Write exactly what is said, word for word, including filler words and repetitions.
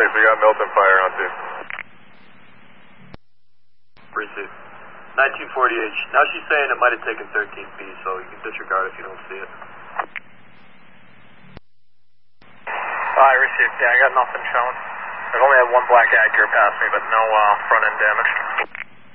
six, we got Milton Fire on two. Received. nineteen forty-eight. Now she's saying it might have taken thirteen B, so you can disregard if you don't see it. I received. Yeah, I got nothing showing. I've only had one black Acura pass me, but no uh, front end damage.